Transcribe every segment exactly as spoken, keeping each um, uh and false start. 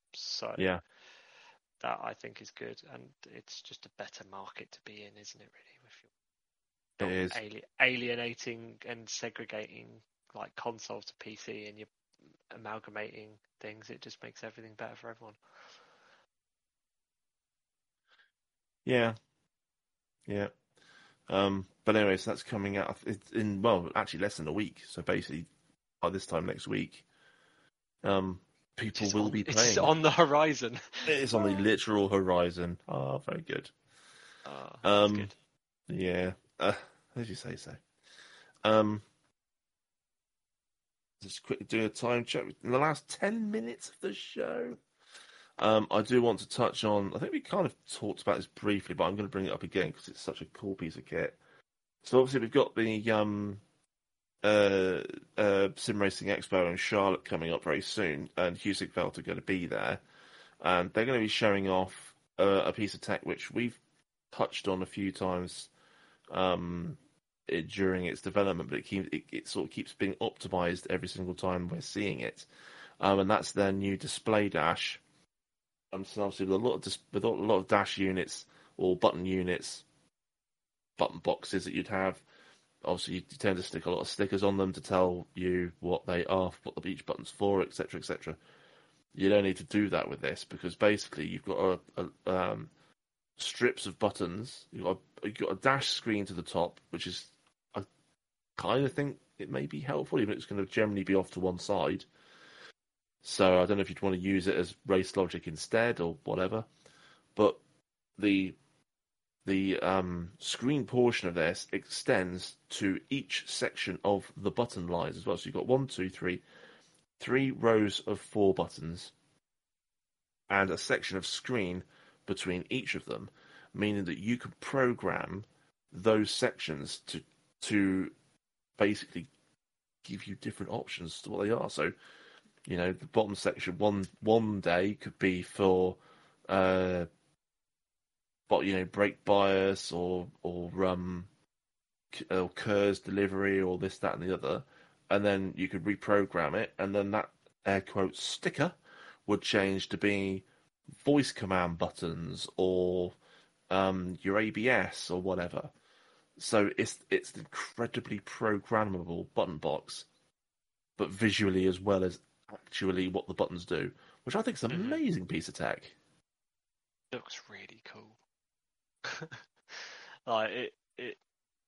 So yeah, that I think is good, and it's just a better market to be in, isn't it? Really, if you're it not is. ali- alienating and segregating like console to P C, and you're amalgamating things, it just makes everything better for everyone. Yeah, yeah. Um, but anyway, so that's coming out in, well, actually less than a week. So basically, by this time next week, um, people It's will on, be it's playing. on the horizon. It's on the literal horizon. Ah, very good. Oh, that's Um, good. yeah, uh, as you say so. Um, just quickly do a time check. In the last ten minutes of the show, um, I do want to touch on, I think we kind of talked about this briefly, but I'm going to bring it up again because it's such a cool piece of kit. So obviously we've got the um, uh, uh, Sim Racing Expo in Charlotte coming up very soon, and Husingfeld are going to be there, and they're going to be showing off uh, a piece of tech which we've touched on a few times um, it, during its development, but it, keeps, it, it sort of keeps being optimized every single time we're seeing it, um, and that's their new display dash. Um, so obviously with a lot of dis- with a lot of dash units or button units, button boxes that you'd have. Obviously, you tend to stick a lot of stickers on them to tell you what they are, what each button's for, et cetera, et cetera. You don't need to do that with this because basically you've got a, a um, strips of buttons. You've got, a, you've got a dash screen to the top, which is I kind of think it may be helpful, even if it's going to generally be off to one side. So I don't know if you'd want to use it as race logic instead or whatever. But the the um, screen portion of this extends to each section of the button lines as well. So you've got one, two, three, three rows of four buttons and a section of screen between each of them, meaning that you can program those sections to to basically give you different options to what they are. So, you know, the bottom section one one day could be for uh but you know, brake bias or or um or Kerr's delivery or this, that, and the other, and then you could reprogram it, and then that air quote sticker would change to be voice command buttons or um, your A B S or whatever. So it's it's an incredibly programmable button box, but visually as well as actually what the buttons do, which I think is an Mm-hmm. amazing piece of tech. Looks really cool. like it, it,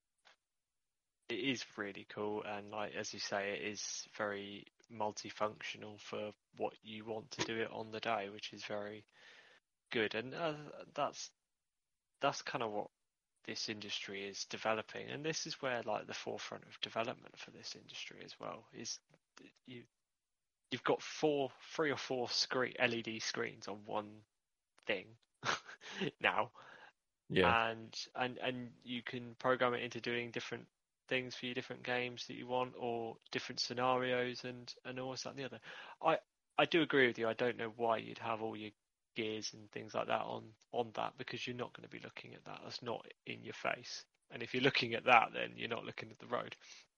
it is really cool, and like as you say, it is very multifunctional for what you want to do it on the day, which is very good. And uh, that's that's kind of what this industry is developing, and this is where like the forefront of development for this industry as well is you you've got four, three or four screen L E D screens on one thing now, Yeah, and and and you can program it into doing different things for your different games that you want or different scenarios and and all this that and the other. I I do agree with you. I don't know why you'd have all your gears and things like that on on that because you're not going to be looking at that. That's not in your face. And if you're looking at that, then you're not looking at the road.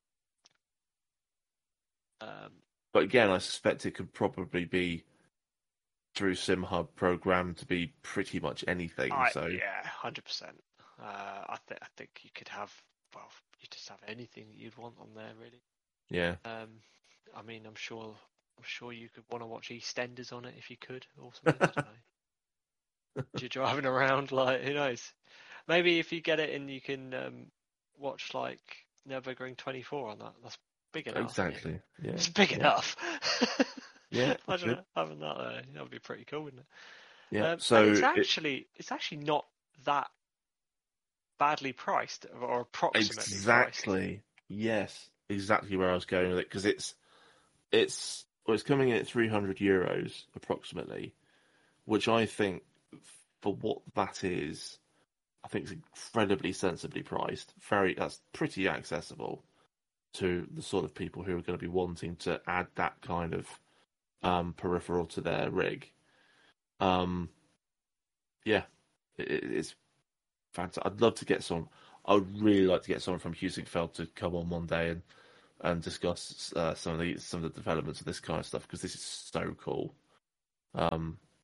Um, but again, I suspect it could probably be through SimHub programmed to be pretty much anything. I So yeah, hundred percent. Uh, I think I think you could have well, you just have anything that you'd want on there really. yeah, Um, I mean, I'm sure I'm sure you could want to watch EastEnders on it if you could or something. I don't know. You're driving around, like who knows? Maybe if you get it and you can um, watch like Nürburgring twenty-four on that. That's big enough. exactly. Yeah, It's big yeah, enough. yeah. It Imagine could. having that there. That would be pretty cool, wouldn't it? Yeah. Um, and it's So it actually it's actually not that badly priced or approximately priced. exactly. Yes, exactly where I was going with it because it's it's well, it's coming in at three hundred euros approximately, which I think for what that is, I think is incredibly sensibly priced. Very, that's pretty accessible to the sort of people who are going to be wanting to add that kind of um, peripheral to their rig. Um, yeah, it, it's fantastic. I'd love to get some. I would really like to get someone from Husingfeld to come on one day and and discuss uh, some of the some of the developments of this kind of stuff because this is so cool. Um,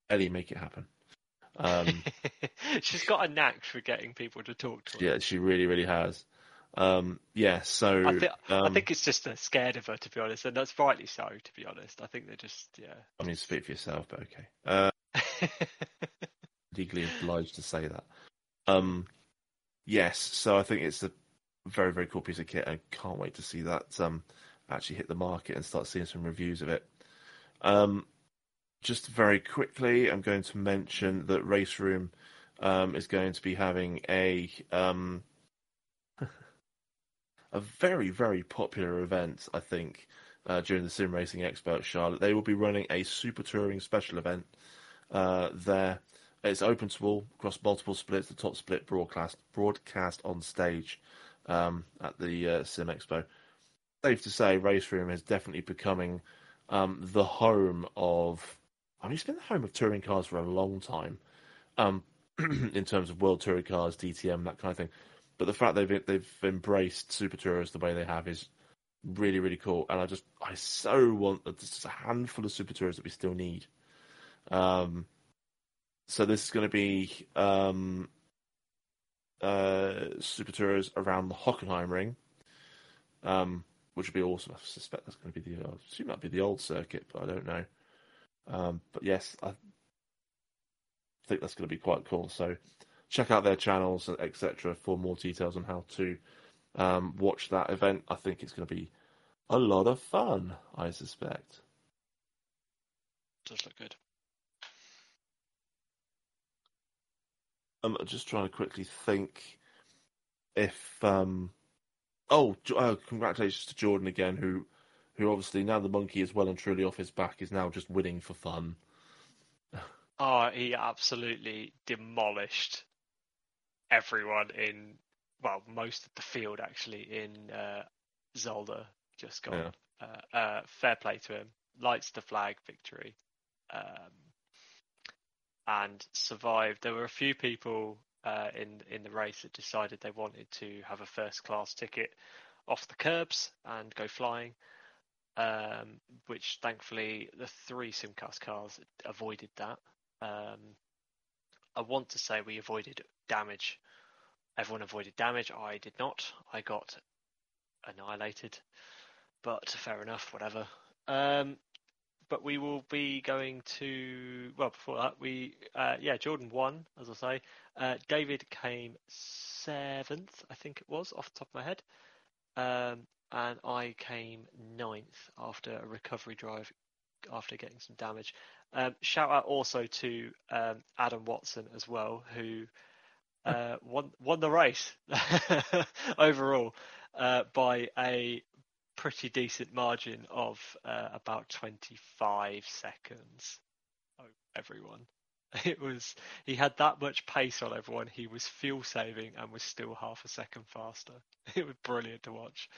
Ellie, make it happen. Um, She's got a knack for getting people to talk to her. yeah, she really, really has. Um, yeah, I so think I um, think it's just they're scared of her, to be honest, and that's rightly so. To be honest, I think they're just yeah. I mean, speak for yourself, but okay. Uh, legally obliged to say that. Um, yes, so I think it's a very, very cool piece of kit. I can't wait to see that um, actually hit the market and start seeing some reviews of it. Um, just very quickly, I'm going to mention that Race Room um, is going to be having a um, a very, very popular event, I think, uh, during the Sim Racing Expo at Charlotte. They will be running a Super Touring special event uh, there. It's open to all across multiple splits. The top split broadcast broadcast on stage um, at the uh, Sim Expo. Safe to say, Race Room is definitely becoming um, the home of. I mean, it's been the home of touring cars for a long time, um, in terms of World Touring Cars, D T M, that kind of thing. But the fact they've they've embraced Super Tourers the way they have is really, really cool. And I just I so want just a handful of Super Tourers that we still need. Um, so this is going to be um, uh, Super Tourers around the Hockenheim Ring. Um, which would be awesome. I suspect that's going to be the. I assume that'd be the old circuit, but I don't know. Um, but yes, I think that's going to be quite cool. So check out their channels, et cetera, for more details on how to um, watch that event. I think it's going to be a lot of fun. I suspect. Does look good. I'm just trying to quickly think if. Um... Oh, uh, congratulations to Jordan again, who, who obviously now the monkey is well and truly off his back, is now just winning for fun. Oh, he absolutely demolished everyone in, well, most of the field actually in uh, Zolder. Just gone. Yeah. Uh, uh, fair play to him. Lights the flag victory. Um, and survived. There were a few people uh, in in the race that decided they wanted to have a first class ticket off the curbs and go flying, um, which thankfully the three Simcast cars avoided that. Um, I want to say we avoided damage. Everyone avoided damage. I did not. I got annihilated. But fair enough, whatever. Um, but we will be going to, well, before that, we, uh, yeah, Jordan won, as I say. Uh, David came seventh, I think it was, off the top of my head. Um, and I came ninth after a recovery drive after getting some damage. Um, shout out also to um, Adam Watson as well, who uh, won won the race overall uh, by a pretty decent margin of uh, about twenty-five seconds. Oh, everyone. It was he had that much pace on everyone. He was fuel saving and was still half a second faster. It was brilliant to watch.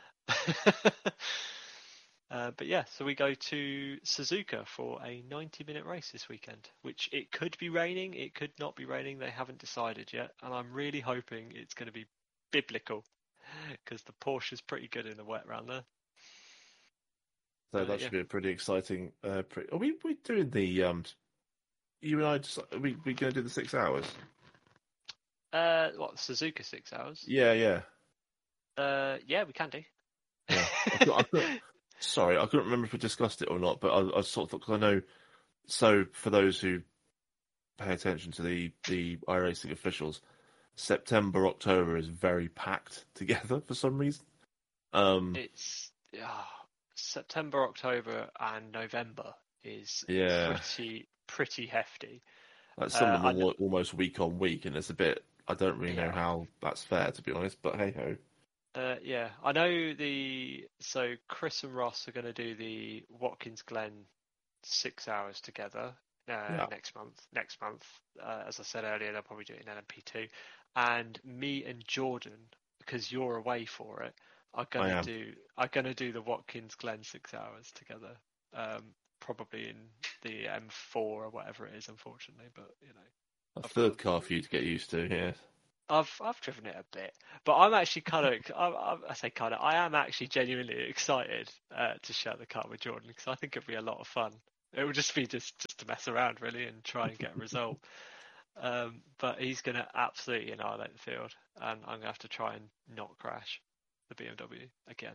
Uh, but yeah, so we go to Suzuka for a ninety minute race this weekend, which it could be raining, it could not be raining. They haven't decided yet. And I'm really hoping it's going to be biblical because the Porsche's pretty good in the wet round there. So Uh, that yeah. should be a pretty exciting. Uh, pre- are we we doing the um? You and I just are we we going to do the six hours? Uh, what, Suzuka six hours? Yeah, yeah, Uh, yeah, we can do. yeah. I could, I could, sorry, I couldn't remember if we discussed it or not, but I, I sort of thought because I know. So for those who pay attention to the the iRacing officials, September October is very packed together for some reason. Um, It's uh, September, October, and November is yeah, pretty pretty hefty. like some Uh, of I them are almost week on week, and it's a bit. I don't really know yeah. how that's fair, to be honest. But hey ho. Uh, yeah, I know the so Chris and Ross are going to do the Watkins Glen six hours together uh, Yeah, next month. Next month, uh, as I said earlier, they'll probably do it in L M P two. And me and Jordan, because you're away for it, are I gonna am. do are gonna do the Watkins Glen six hours together. Um, probably in the M four or whatever it is, unfortunately. But you know, A I've got third car for you to get used to. Yeah. I've I've driven it a bit, but I'm actually kind of I, I, I say kind of I am actually genuinely excited uh, to share the car with Jordan because I think it'd be a lot of fun. It will just be just, just to mess around, really, and try and get a result. Um, but he's going to absolutely annihilate the field, and I'm going to have to try and not crash the B M W again.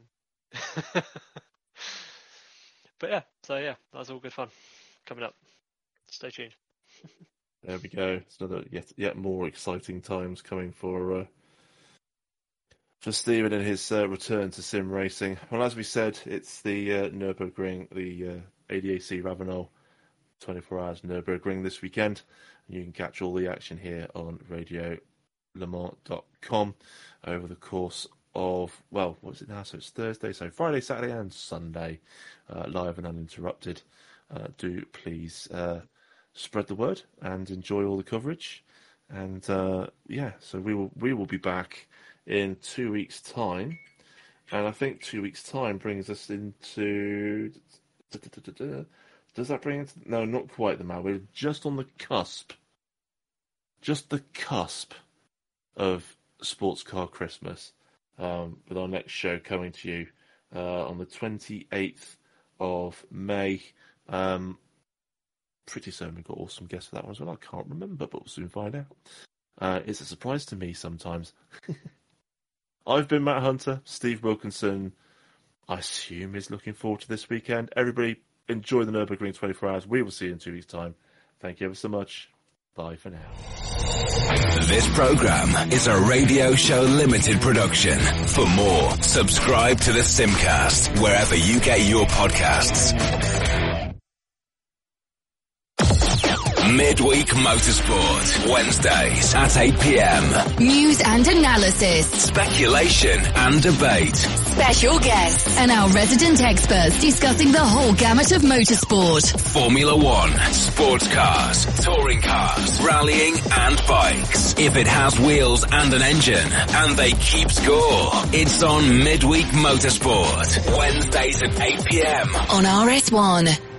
But yeah, so yeah, that was all good fun coming up. Stay tuned. There we go. It's another yet yet more exciting times coming for uh, for Stephen and his uh, return to sim racing. Well, as we said, it's the uh, Nürburgring, the uh, A D A C Ravenel twenty-four hours Nürburgring this weekend. And you can catch all the action here on radio le mans dot com over the course of, well, what is it now? So it's Thursday, so Friday, Saturday and Sunday, uh, live and uninterrupted. Uh, do please uh, spread the word and enjoy all the coverage. And uh, yeah, so we will we will be back in two weeks' time. And I think two weeks' time brings us into... Does that bring us... No, not quite the man. We're just on the cusp. Just the cusp of Sports Car Christmas. Um, with our next show coming to you uh, on the twenty-eighth of May. Um, pretty soon we've got awesome guests for that one as well. I can't remember, but we'll soon find out. Uh, it's a surprise to me sometimes. I've been Matt Hunter. Steve Wilkinson, I assume, is looking forward to this weekend. Everybody, enjoy the Nürburgring twenty-four hours. We will see you in two weeks' time. Thank you ever so much. Bye for now. This program is a Radio Show Limited production. For more, subscribe to the Simcast wherever you get your podcasts. Midweek Motorsport, Wednesdays at eight p.m. News and analysis. Speculation and debate. Special guests and our resident experts discussing the whole gamut of motorsport. Formula One, sports cars, touring cars, rallying and bikes. If it has wheels and an engine and they keep score, it's on Midweek Motorsport, Wednesdays at eight p.m. on R S one.